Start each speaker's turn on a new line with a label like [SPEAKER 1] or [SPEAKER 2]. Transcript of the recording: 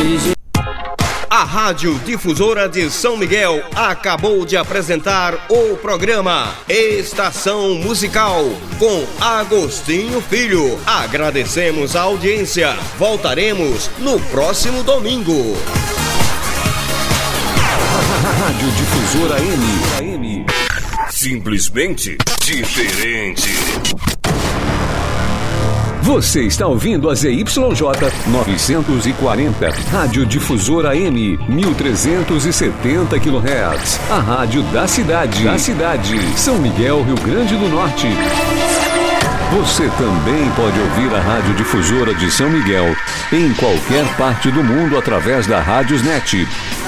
[SPEAKER 1] A Rádio Difusora de São Miguel acabou de apresentar o programa Estação Musical com Agostinho Filho. Agradecemos a audiência. Voltaremos no próximo domingo.
[SPEAKER 2] Rádio Difusora AM.
[SPEAKER 3] Simplesmente diferente.
[SPEAKER 2] Você está ouvindo a ZYJ 940, Rádio Difusora AM, 1370 kHz. A rádio da cidade. São Miguel, Rio Grande do Norte. Você também pode ouvir a Rádio Difusora de São Miguel em qualquer parte do mundo através da Rádiosnet.